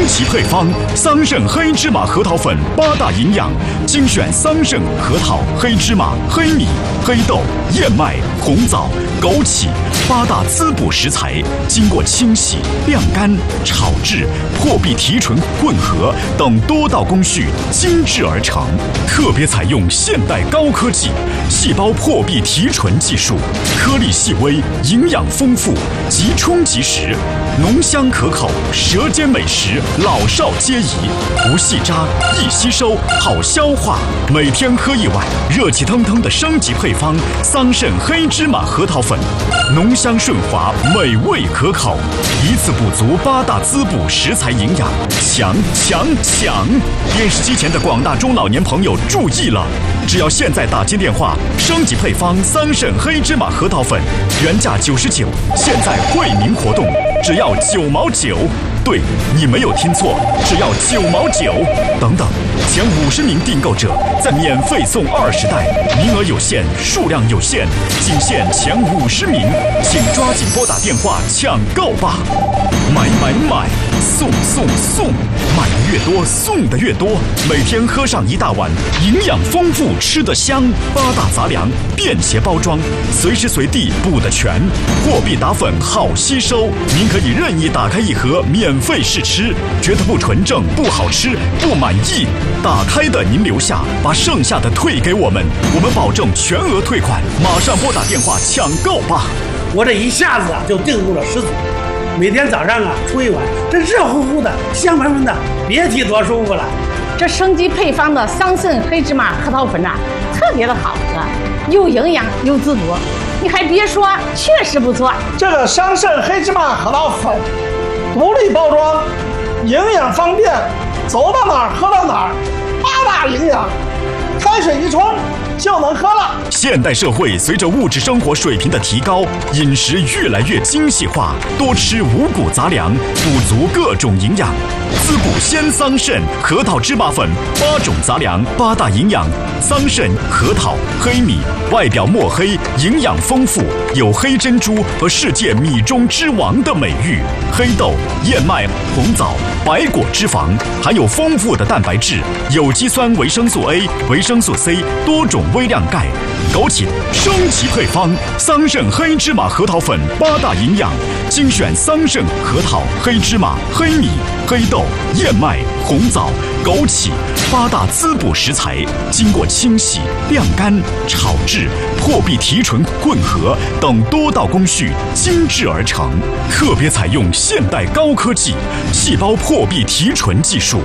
级配方桑葚黑芝麻核桃粉8大营养，精选桑葚、核桃、黑芝麻、黑米、黑豆、燕麦、红枣、枸杞8大滋补食材，经过清洗、晾干、炒制、破壁提纯混合等多道工序精制而成，特别采用现代高科技细胞破壁提纯技术，颗粒细微，营养丰富，即冲即食，浓香可口，舌尖美食，老少皆宜，不细渣，易吸收，好消化。每天喝1碗，热气腾腾的升级配方桑葚黑芝麻核桃粉，浓香顺滑，美味可口，一次补足8大滋补食材营养，强！电视机前的广大中老年朋友注意了，只要现在打进电话，升级配方桑葚黑芝麻核桃粉，原价99，现在惠民活动，只要9毛9。对，你没有听错，只要9毛9。等等，前50名订购者再免费送20袋，名额有限，数量有限，仅限前50名，请抓紧拨打电话抢购吧！买，送，买的越多，送的越多，每天喝上1大碗，营养丰富，吃得香，8大杂粮，便携包装，随时随地补得全，货币打粉好吸收，您可以任意打开1盒免费试吃，觉得不纯正、不好吃、不满意，打开的您留下，把剩下的退给我们，我们保证全额退款，马上拨打电话抢购吧！ 我这一下子就订入了10组。每天早上出1碗，这热乎乎的、香喷喷的，别提多舒服了。 这升级配方的桑葚黑芝麻核桃粉特别的好喝，又营养又滋补。你还别说，确实不错。 这个桑葚黑芝麻核桃粉，独立包装，营养方便，走到哪儿喝到哪儿，8大营养，开水一冲就能喝了。 现代社会随着物质生活水平的提高，饮食越来越精细化，多吃五谷杂粮，补足各种营养。滋补鲜桑葚核桃芝麻粉8种杂粮8大营养，桑葚、核桃、黑米，外表墨黑，营养丰富，有黑珍珠和世界米中之王的美誉。黑豆、燕麦、红枣、白果脂肪，含有丰富的蛋白质、有机酸、维生素 A、维生素 C， 多种微量钙。枸杞升级配方桑葚黑芝麻核桃粉8大营养，精选桑葚、核桃、黑芝麻、黑米、黑豆、燕麦、红枣、枸杞8大滋补食材，经过清洗、晾干、炒制、破壁提纯混合等多道工序精制而成，特别采用现代高科技细胞破壁提纯技术，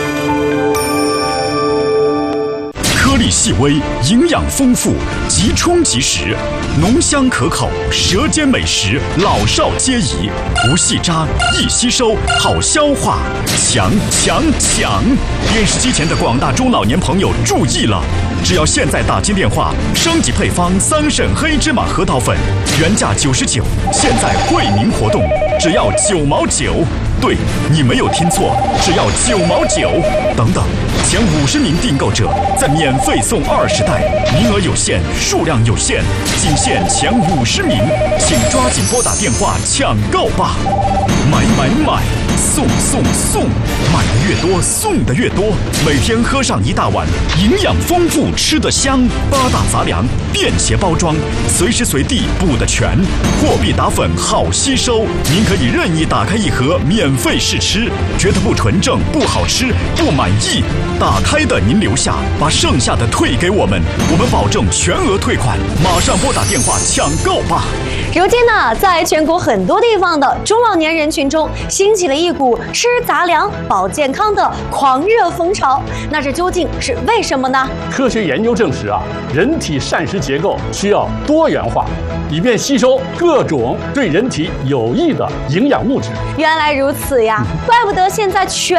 颗粒细微，营养丰富，即冲即食，浓香可口，舌尖美食，老少皆宜，不细渣，易吸收，好消化，强！电视机前的广大中老年朋友注意了，只要现在打进电话，升级配方桑葚黑芝麻核桃粉，原价99，现在惠民活动，只要9毛9。对，你没有听错，只要9毛9。等等，前50名订购者再免费送20袋，名额有限，数量有限，仅限前50名，请抓紧拨打电话抢购吧！买，送，买的越多，送的越多，每天喝上1大碗，营养丰富，吃得香，8大杂粮，便携包装，随时随地补得全，货币打粉好吸收，您可以任意打开1盒免费试吃，觉得不纯正、不好吃、不满意，打开的您留下，把剩下的退给我们，我们保证全额退款，马上拨打电话抢购吧！ 如今呢，在全国很多地方的中老年人群中，兴起了一股吃杂粮保健康的狂热风潮。那这究竟是为什么呢？ 科学研究证实人体膳食结构需要多元化，以便吸收各种对人体有益的营养物质。 原来如此呀，怪不得现在全